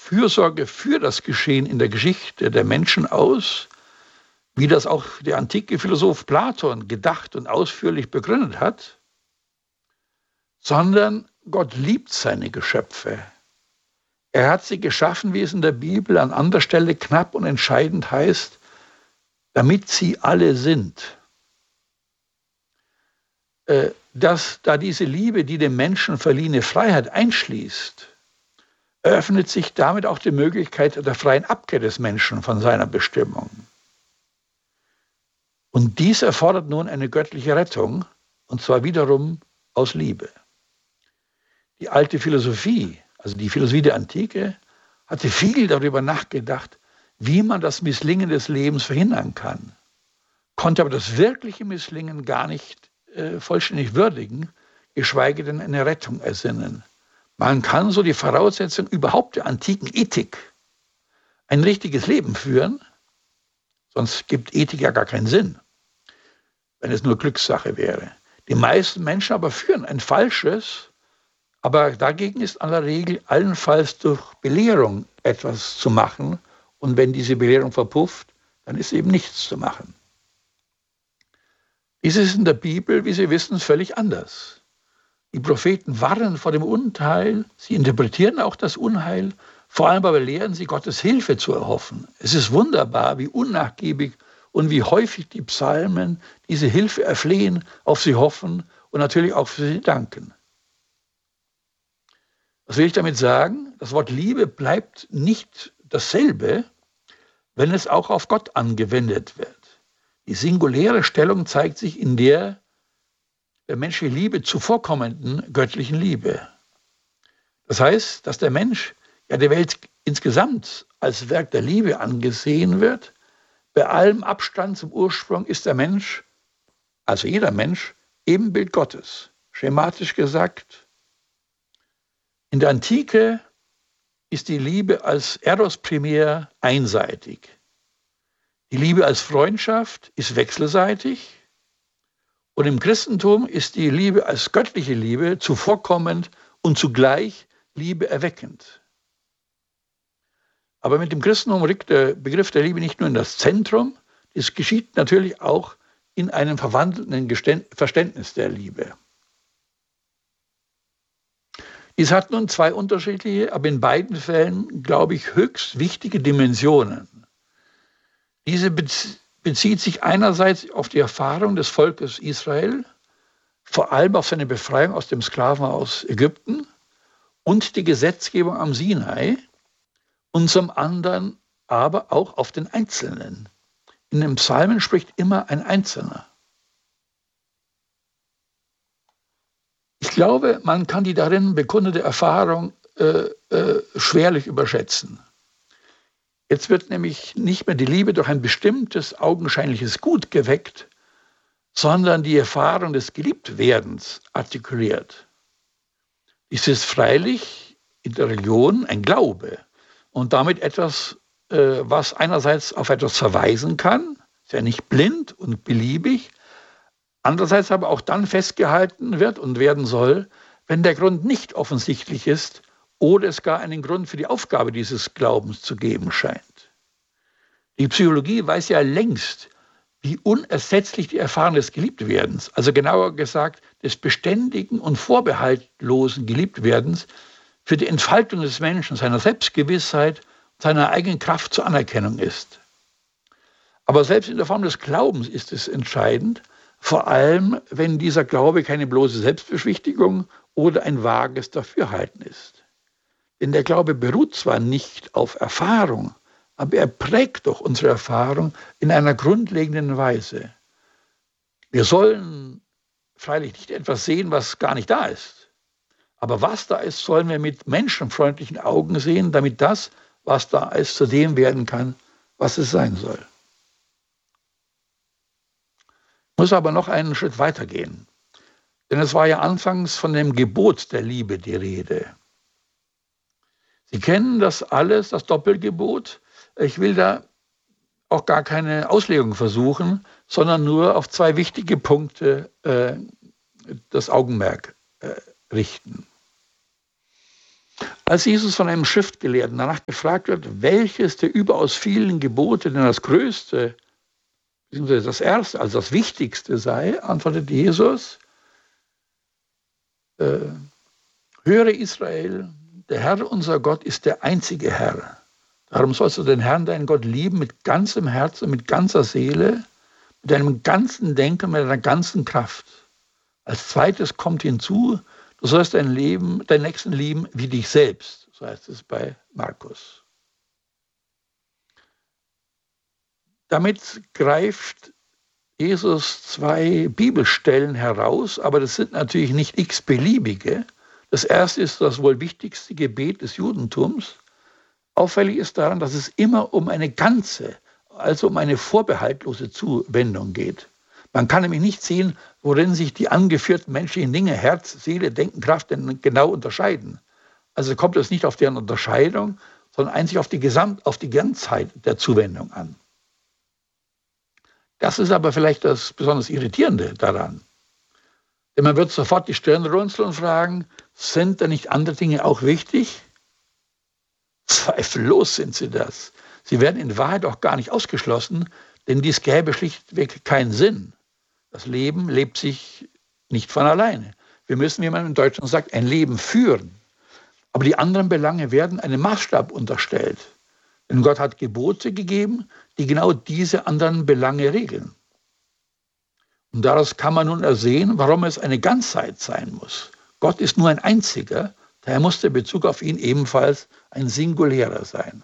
Fürsorge für das Geschehen in der Geschichte der Menschen aus, wie das auch der antike Philosoph Platon gedacht und ausführlich begründet hat, sondern Gott liebt seine Geschöpfe. Er hat sie geschaffen, wie es in der Bibel an anderer Stelle knapp und entscheidend heißt, damit sie alle sind. Dass da diese Liebe, die dem Menschen verliehene Freiheit einschließt, eröffnet sich damit auch die Möglichkeit der freien Abkehr des Menschen von seiner Bestimmung. Und dies erfordert nun eine göttliche Rettung, und zwar wiederum aus Liebe. Die alte Philosophie, also die Philosophie der Antike, hatte viel darüber nachgedacht, wie man das Misslingen des Lebens verhindern kann, konnte aber das wirkliche Misslingen gar nicht vollständig würdigen, geschweige denn eine Rettung ersinnen. Man kann so die Voraussetzung überhaupt der antiken Ethik, ein richtiges Leben führen, sonst gibt Ethik ja gar keinen Sinn, wenn es nur Glückssache wäre. Die meisten Menschen aber führen ein falsches, aber dagegen ist in aller Regel allenfalls durch Belehrung etwas zu machen, und wenn diese Belehrung verpufft, dann ist eben nichts zu machen. Dies ist in der Bibel, wie Sie wissen, völlig anders. Die Propheten warnen vor dem Unheil, sie interpretieren auch das Unheil, vor allem aber lehren sie, Gottes Hilfe zu erhoffen. Es ist wunderbar, wie unnachgiebig und wie häufig die Psalmen diese Hilfe erflehen, auf sie hoffen und natürlich auch für sie danken. Was will ich damit sagen? Das Wort Liebe bleibt nicht dasselbe, wenn es auch auf Gott angewendet wird. Die singuläre Stellung zeigt sich in der menschliche Liebe zuvorkommenden göttlichen Liebe. Das heißt, dass der Mensch ja der Welt insgesamt als Werk der Liebe angesehen wird. Bei allem Abstand zum Ursprung ist der Mensch, also jeder Mensch, Ebenbild Gottes. Schematisch gesagt, in der Antike ist die Liebe als Eros primär einseitig. Die Liebe als Freundschaft ist wechselseitig. Und im Christentum ist die Liebe als göttliche Liebe zuvorkommend und zugleich Liebe erweckend. Aber mit dem Christentum rückt der Begriff der Liebe nicht nur in das Zentrum, es geschieht natürlich auch in einem verwandelten Verständnis der Liebe. Dies hat nun zwei unterschiedliche, aber in beiden Fällen, glaube ich, höchst wichtige Dimensionen. Diese bezieht sich einerseits auf die Erfahrung des Volkes Israel, vor allem auf seine Befreiung aus dem Sklavenhaus Ägypten und die Gesetzgebung am Sinai, und zum anderen aber auch auf den Einzelnen. In den Psalmen spricht immer ein Einzelner. Ich glaube, man kann die darin bekundete Erfahrung schwerlich überschätzen. Jetzt wird nämlich nicht mehr die Liebe durch ein bestimmtes augenscheinliches Gut geweckt, sondern die Erfahrung des Geliebtwerdens artikuliert. Dies ist freilich in der Religion ein Glaube und damit etwas, was einerseits auf etwas verweisen kann, ist ja nicht blind und beliebig, andererseits aber auch dann festgehalten wird und werden soll, wenn der Grund nicht offensichtlich ist oder es gar einen Grund für die Aufgabe dieses Glaubens zu geben scheint. Die Psychologie weiß ja längst, wie unersetzlich die Erfahrung des Geliebtwerdens, also genauer gesagt des beständigen und vorbehaltlosen Geliebtwerdens, für die Entfaltung des Menschen, seiner Selbstgewissheit, seiner eigenen Kraft zur Anerkennung ist. Aber selbst in der Form des Glaubens ist es entscheidend, vor allem wenn dieser Glaube keine bloße Selbstbeschwichtigung oder ein vages Dafürhalten ist. Denn der Glaube beruht zwar nicht auf Erfahrung, aber er prägt doch unsere Erfahrung in einer grundlegenden Weise. Wir sollen freilich nicht etwas sehen, was gar nicht da ist. Aber was da ist, sollen wir mit menschenfreundlichen Augen sehen, damit das, was da ist, zu dem werden kann, was es sein soll. Ich muss aber noch einen Schritt weitergehen. Denn es war ja anfangs von dem Gebot der Liebe die Rede. Sie kennen das alles, das Doppelgebot. Ich will da auch gar keine Auslegung versuchen, sondern nur auf zwei wichtige Punkte das Augenmerk richten. Als Jesus von einem Schriftgelehrten danach gefragt wird, welches der überaus vielen Gebote denn das größte, beziehungsweise das erste, also das wichtigste sei, antwortet Jesus, höre Israel, der Herr unser Gott ist der einzige Herr. Darum sollst du den Herrn, deinen Gott, lieben mit ganzem Herzen, mit ganzer Seele, mit deinem ganzen Denken, mit deiner ganzen Kraft. Als zweites kommt hinzu, du sollst deinen Nächsten lieben wie dich selbst. So heißt es bei Markus. Damit greift Jesus 2 Bibelstellen heraus, aber das sind natürlich nicht x-beliebige. Das erste ist das wohl wichtigste Gebet des Judentums. Auffällig ist daran, dass es immer um eine ganze, also um eine vorbehaltlose Zuwendung geht. Man kann nämlich nicht sehen, worin sich die angeführten menschlichen Dinge, Herz, Seele, Denken, Kraft denn genau unterscheiden. Also kommt es nicht auf deren Unterscheidung, sondern einzig auf die Ganzheit der Zuwendung an. Das ist aber vielleicht das besonders Irritierende daran. Denn man wird sofort die Stirn runzeln und fragen, sind da nicht andere Dinge auch wichtig? Zweifellos sind sie das. Sie werden in Wahrheit auch gar nicht ausgeschlossen, denn dies gäbe schlichtweg keinen Sinn. Das Leben lebt sich nicht von alleine. Wir müssen, wie man in Deutschland sagt, ein Leben führen. Aber die anderen Belange werden einem Maßstab unterstellt. Denn Gott hat Gebote gegeben, die genau diese anderen Belange regeln. Und daraus kann man nun ersehen, warum es eine Ganzheit sein muss. Gott ist nur ein einziger, daher muss der Bezug auf ihn ebenfalls ein singulärer sein.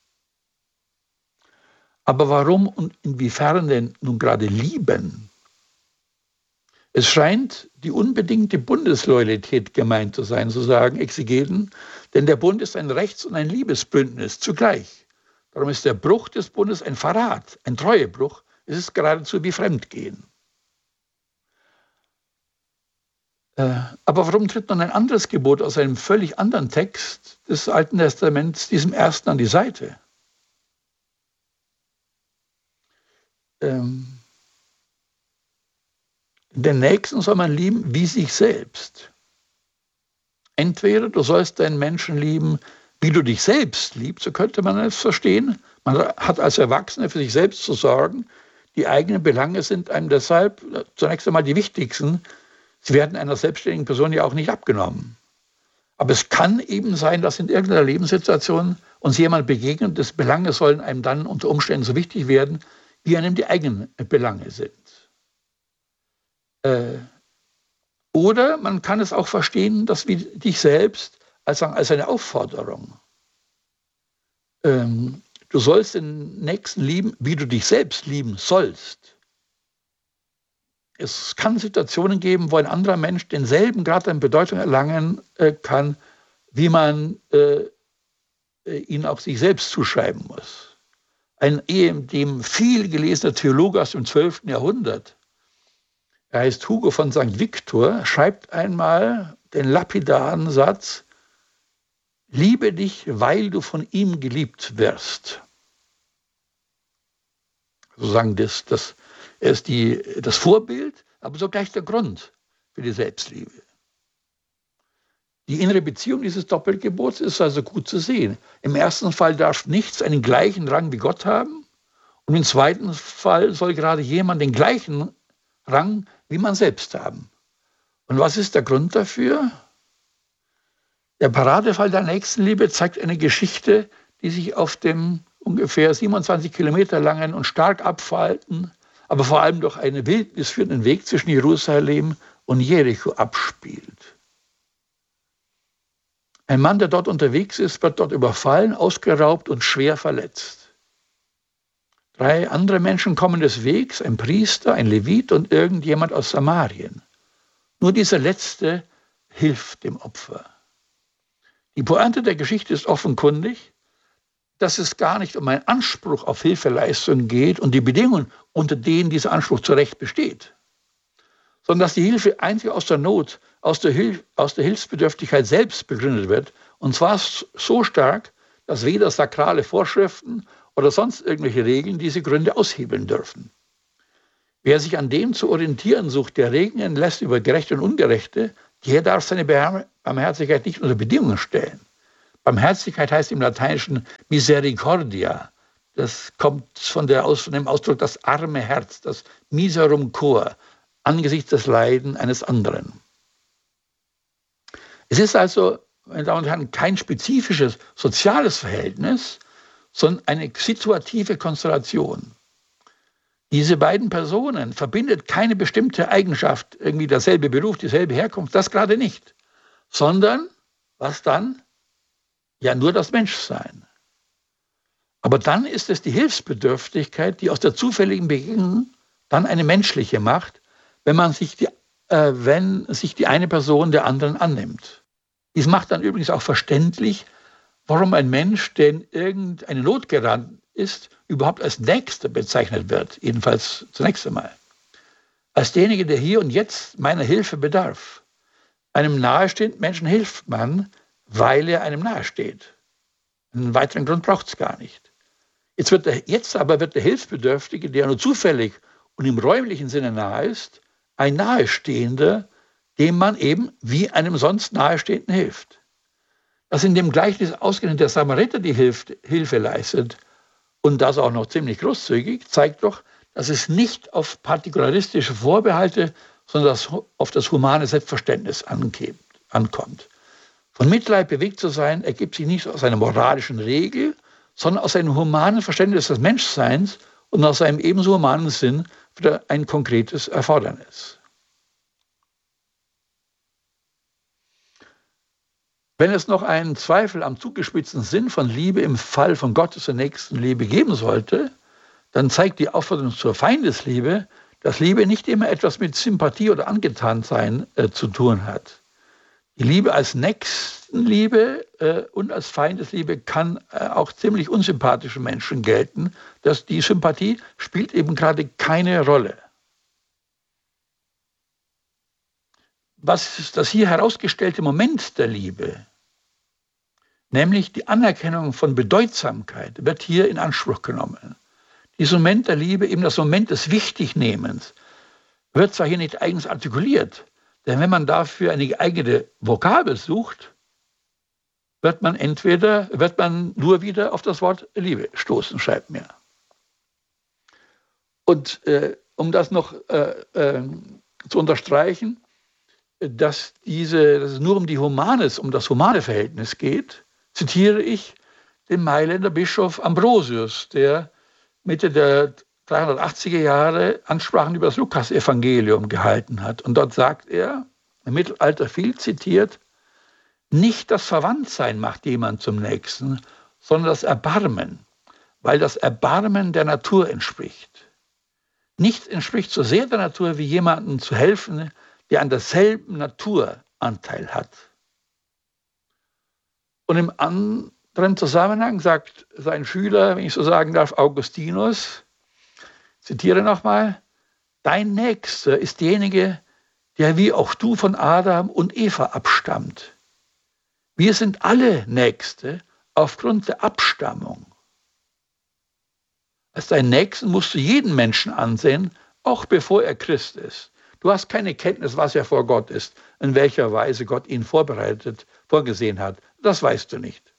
Aber warum und inwiefern denn nun gerade lieben? Es scheint die unbedingte Bundesloyalität gemeint zu sein, so sagen Exegeten, denn der Bund ist ein Rechts- und ein Liebesbündnis zugleich. Darum ist der Bruch des Bundes ein Verrat, ein Treuebruch. Es ist geradezu wie Fremdgehen. Aber warum tritt nun ein anderes Gebot aus einem völlig anderen Text des Alten Testaments diesem ersten an die Seite? Den Nächsten soll man lieben wie sich selbst. Entweder du sollst deinen Menschen lieben, wie du dich selbst liebst, so könnte man es verstehen. Man hat als Erwachsener für sich selbst zu sorgen. Die eigenen Belange sind einem deshalb zunächst einmal die wichtigsten. Sie werden einer selbstständigen Person ja auch nicht abgenommen. Aber es kann eben sein, dass in irgendeiner Lebenssituation uns jemand begegnet, das Belange sollen einem dann unter Umständen so wichtig werden, wie einem die eigenen Belange sind. Oder man kann es auch verstehen, dass wie dich selbst als eine Aufforderung. Du sollst den Nächsten lieben, wie du dich selbst lieben sollst. Es kann Situationen geben, wo ein anderer Mensch denselben Grad an Bedeutung erlangen kann, wie man ihn auch sich selbst zuschreiben muss. Ein ehedem viel gelesener Theologe aus dem 12. Jahrhundert, er heißt Hugo von St. Victor, schreibt einmal den lapidaren Satz: Liebe dich, weil du von ihm geliebt wirst. Sozusagen er ist das Vorbild, aber sogleich der Grund für die Selbstliebe. Die innere Beziehung dieses Doppelgebots ist also gut zu sehen. Im ersten Fall darf nichts einen gleichen Rang wie Gott haben und im zweiten Fall soll gerade jemand den gleichen Rang wie man selbst haben. Und was ist der Grund dafür? Der Paradefall der Nächstenliebe zeigt eine Geschichte, die sich auf dem ungefähr 27 Kilometer langen und stark abfallenden, aber vor allem durch eine Wildnis führenden Weg zwischen Jerusalem und Jericho abspielt. Ein Mann, der dort unterwegs ist, wird dort überfallen, ausgeraubt und schwer verletzt. 3 andere Menschen kommen des Wegs, ein Priester, ein Levit und irgendjemand aus Samarien. Nur dieser Letzte hilft dem Opfer. Die Pointe der Geschichte ist offenkundig, dass es gar nicht um einen Anspruch auf Hilfeleistung geht und die Bedingungen, unter denen dieser Anspruch zu Recht besteht, sondern dass die Hilfe einzig aus der Not, aus der Hilfsbedürftigkeit selbst begründet wird, und zwar so stark, dass weder sakrale Vorschriften oder sonst irgendwelche Regeln diese Gründe aushebeln dürfen. Wer sich an dem zu orientieren sucht, der regnen lässt über Gerechte und Ungerechte, der darf seine Barmherzigkeit nicht unter Bedingungen stellen. Barmherzigkeit heißt im Lateinischen Misericordia. Das kommt von dem Ausdruck das arme Herz, das miserum cor, angesichts des Leiden eines anderen. Es ist also, meine Damen und Herren, kein spezifisches soziales Verhältnis, sondern eine situative Konstellation. Diese beiden Personen verbindet keine bestimmte Eigenschaft, irgendwie derselbe Beruf, dieselbe Herkunft, das gerade nicht, sondern, was dann? Ja, nur das Menschsein. Aber dann ist es die Hilfsbedürftigkeit, die aus der zufälligen Begegnung dann eine menschliche macht, wenn sich die eine Person der anderen annimmt. Dies macht dann übrigens auch verständlich, warum ein Mensch, der in irgendeine Not geraten ist, überhaupt als Nächster bezeichnet wird, jedenfalls zunächst einmal. Als derjenige, der hier und jetzt meiner Hilfe bedarf. Einem nahestehenden Menschen hilft man, weil er einem nahesteht. Einen weiteren Grund braucht es gar nicht. Jetzt aber wird der Hilfsbedürftige, der nur zufällig und im räumlichen Sinne nahe ist, ein Nahestehender, dem man eben wie einem sonst Nahestehenden hilft. Dass in dem Gleichnis ausgerechnet der Samariter die Hilfe leistet und das auch noch ziemlich großzügig, zeigt doch, dass es nicht auf partikularistische Vorbehalte, sondern auf das humane Selbstverständnis ankommt. Von Mitleid bewegt zu sein, ergibt sich nicht aus einer moralischen Regel, sondern aus einem humanen Verständnis des Menschseins und aus einem ebenso humanen Sinn für ein konkretes Erfordernis. Wenn es noch einen Zweifel am zugespitzten Sinn von Liebe im Fall von Gottes und Nächstenliebe geben sollte, dann zeigt die Aufforderung zur Feindesliebe, dass Liebe nicht immer etwas mit Sympathie oder Angetansein zu tun hat. Die Liebe als Nächstenliebe und als Feindesliebe kann auch ziemlich unsympathischen Menschen gelten. Die Sympathie spielt eben gerade keine Rolle. Was ist das hier herausgestellte Moment der Liebe? Nämlich die Anerkennung von Bedeutsamkeit wird hier in Anspruch genommen. Dieser Moment der Liebe, eben das Moment des Wichtignehmens, wird zwar hier nicht eigens artikuliert, denn wenn man dafür eine geeignete Vokabel sucht, wird man nur wieder auf das Wort Liebe stoßen, schreibt mir. Und um das noch zu unterstreichen, dass es nur um das humane Verhältnis geht, zitiere ich den Mailänder Bischof Ambrosius, der Mitte der 380er Jahre Ansprachen über das Lukas-Evangelium gehalten hat. Und dort sagt er, im Mittelalter viel zitiert, nicht das Verwandtsein macht jemand zum Nächsten, sondern das Erbarmen, weil das Erbarmen der Natur entspricht. Nichts entspricht so sehr der Natur, wie jemandem zu helfen, der an derselben Natur Anteil hat. Und im anderen Zusammenhang sagt sein Schüler, wenn ich so sagen darf, Augustinus, zitiere nochmal, dein Nächster ist derjenige, der wie auch du von Adam und Eva abstammt. Wir sind alle Nächste aufgrund der Abstammung. Als deinen Nächsten musst du jeden Menschen ansehen, auch bevor er Christ ist. Du hast keine Kenntnis, was er vor Gott ist, in welcher Weise Gott ihn vorgesehen hat. Das weißt du nicht.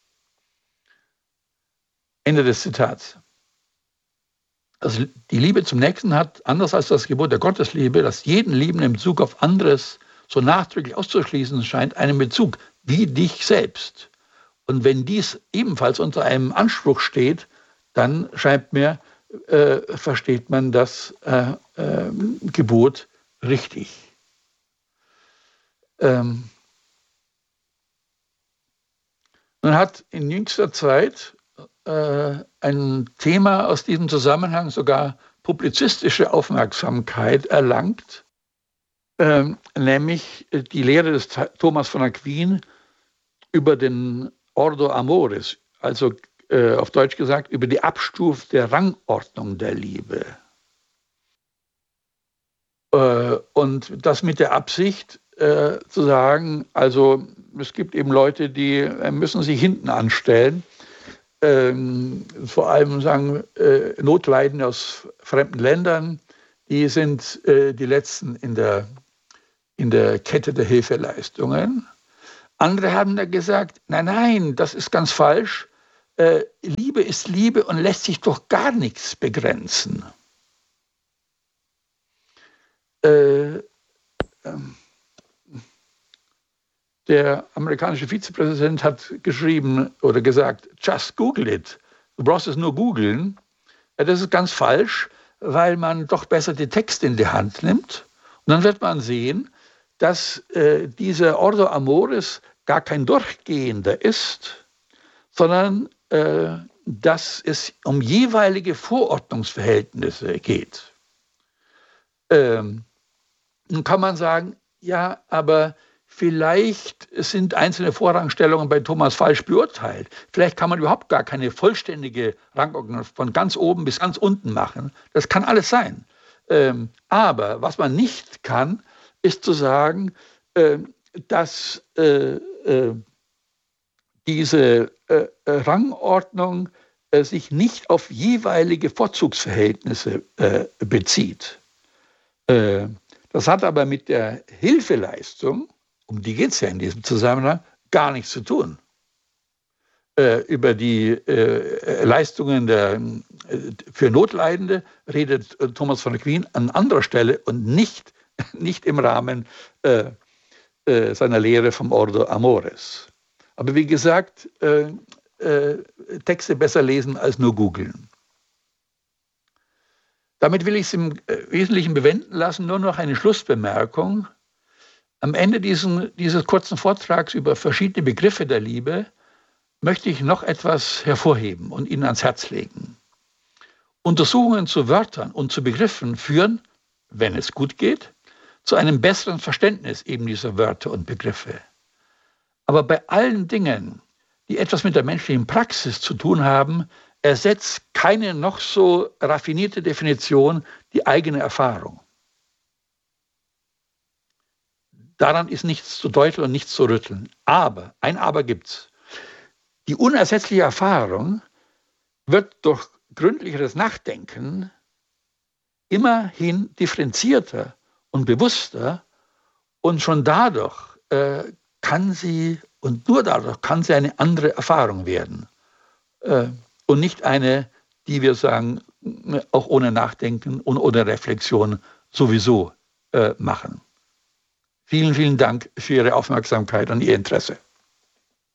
Ende des Zitats. Also die Liebe zum Nächsten hat, anders als das Gebot der Gottesliebe, das jeden Lieben in Bezug auf anderes so nachdrücklich auszuschließen scheint, einen Bezug wie dich selbst. Und wenn dies ebenfalls unter einem Anspruch steht, dann scheint mir, versteht man das Gebot richtig. Man hat in jüngster Zeit ein Thema aus diesem Zusammenhang sogar publizistische Aufmerksamkeit erlangt, nämlich die Lehre des Thomas von Aquin über den Ordo Amoris, also auf Deutsch gesagt, über die Abstufung der Rangordnung der Liebe. Und das mit der Absicht zu sagen, also es gibt eben Leute, die müssen sich hinten anstellen, vor allem sagen Notleidende aus fremden Ländern, die sind die Letzten in der Kette der Hilfeleistungen. Andere haben da gesagt, nein, nein, das ist ganz falsch. Liebe ist Liebe und lässt sich durch gar nichts begrenzen. Der amerikanische Vizepräsident hat geschrieben oder gesagt, just Google it. Du brauchst es nur googeln. Ja, das ist ganz falsch, weil man doch besser die Texte in die Hand nimmt. Und dann wird man sehen, dass dieser Ordo Amoris gar kein durchgehender ist, sondern dass es um jeweilige Vorordnungsverhältnisse geht. Nun kann man sagen, ja, aber vielleicht sind einzelne Vorrangstellungen bei Thomas falsch beurteilt. Vielleicht kann man überhaupt gar keine vollständige Rangordnung von ganz oben bis ganz unten machen. Das kann alles sein. Aber was man nicht kann, ist zu sagen, dass diese Rangordnung sich nicht auf jeweilige Vorzugsverhältnisse bezieht. Das hat aber mit der Hilfeleistung, um die geht es ja in diesem Zusammenhang, gar nichts zu tun. Über die Leistungen für Notleidende redet Thomas von Aquin an anderer Stelle und nicht im Rahmen seiner Lehre vom Ordo Amoris. Aber wie gesagt, Texte besser lesen als nur googeln. Damit will ich es im Wesentlichen bewenden lassen, nur noch eine Schlussbemerkung. Am Ende dieses kurzen Vortrags über verschiedene Begriffe der Liebe möchte ich noch etwas hervorheben und Ihnen ans Herz legen. Untersuchungen zu Wörtern und zu Begriffen führen, wenn es gut geht, zu einem besseren Verständnis eben dieser Wörter und Begriffe. Aber bei allen Dingen, die etwas mit der menschlichen Praxis zu tun haben, ersetzt keine noch so raffinierte Definition die eigene Erfahrung. Daran ist nichts zu deuteln und nichts zu rütteln. Aber, ein Aber gibt's. Die unersetzliche Erfahrung wird durch gründlicheres Nachdenken immerhin differenzierter und bewusster und schon dadurch kann sie, und nur dadurch kann sie eine andere Erfahrung werden. Und nicht eine, die wir sagen, auch ohne Nachdenken und ohne Reflexion sowieso machen. Vielen, vielen Dank für Ihre Aufmerksamkeit und Ihr Interesse.